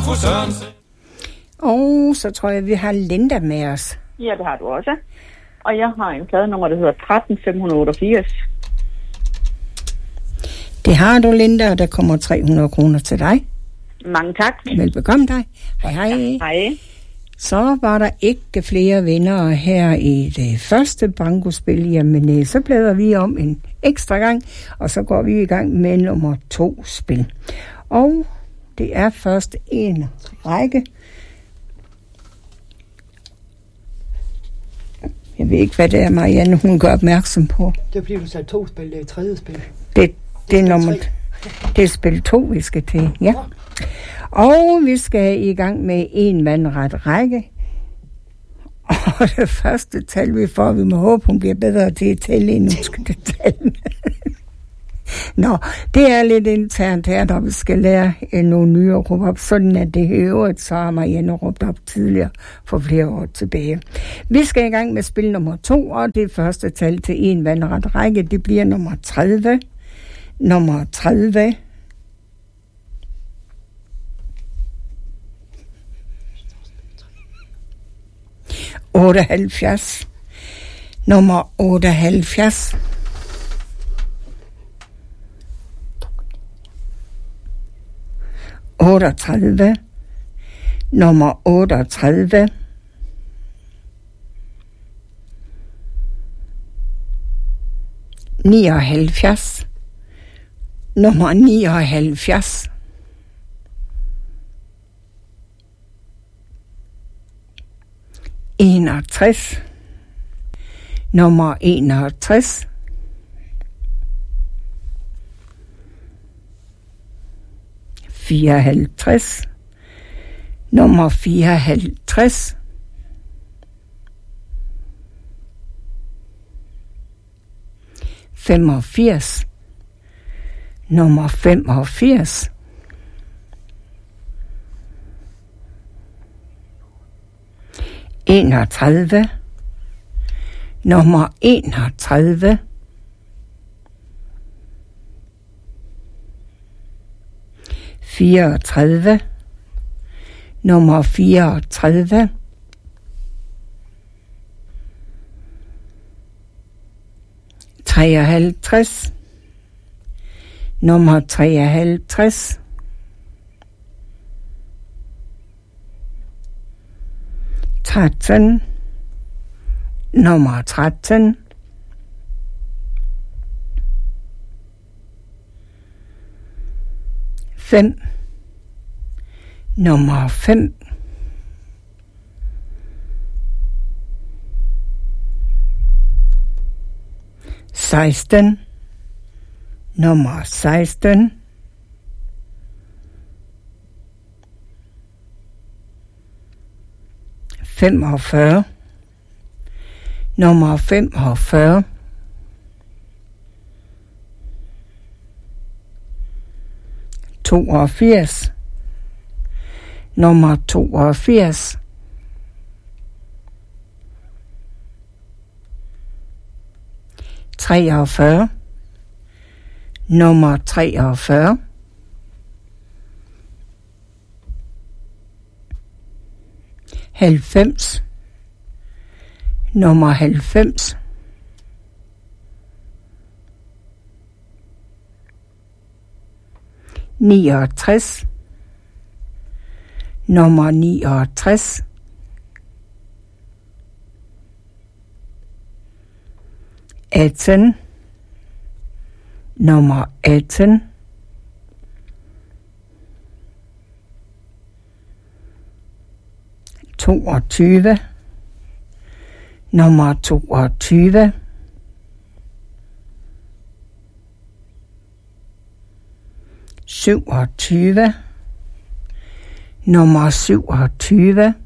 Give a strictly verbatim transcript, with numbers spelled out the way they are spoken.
fru Sørensen. Og så tror jeg, vi har Linda med os. Ja, det har du også. Og jeg har en pladenummer, der hedder tretten fem otteogfirs. Det har du, Linda, og der kommer tre hundrede kroner til dig. Mange tak. Velbekomme dig. Hej, hej. Hej. Så var der ikke flere vindere her i det første bankospil. Jamen, så bladrer vi om en ekstra gang, og så går vi i gang med nummer to spil. Og det er først en række. Jeg ved ikke, hvad det er, Marianne, hun gør opmærksom på. Det bliver så to spil, det er tredje spil. Det, det er nummer det er spil to, vi skal til, ja. Og vi skal i gang med en vandret række. Og det første tal, vi får, vi må håbe, hun bliver bedre til at tælle endnu skal tale. Nå, det er lidt internt her, når vi skal lære nogle nye at råbe op. Sådan at det øvrigt, så har Marianne råbt op tidligere for flere år tilbage. Vi skal i gang med spil nummer to, og det første tal til en vandret række, det bliver nummer tredive. Nummer tredive. otteoghalvfjerds. Nummer otteoghalvfjerds. otteogtredive. Nummer otteogtredive. nioghalvfjerds. Nummer nioghalvfjerds. enogtres. Nummer enogtres. fireoghalvtreds. Nummer fireoghalvtreds. femogfirs. Nummer femogfirs. enogtredive. Nummer enogtredive. fireogtredive. Nummer fireogtredive. treoghalvtreds. Nummer treoghalvtreds. tretten. Nummer tretten. fem. Nummer fem. seksten. Nummer seksten. femogfyrre. Nummer femogfyrre. toogfirs. Nummer toogfirs. treogfyrre. Nummer treogfyrre. halvfems. Nummer halvfems. niogtres. Nummer niogtres. atten. Nummer atten. toogtyve. Nummer toogtyve. syvogtyve. Nummer syvogtyve.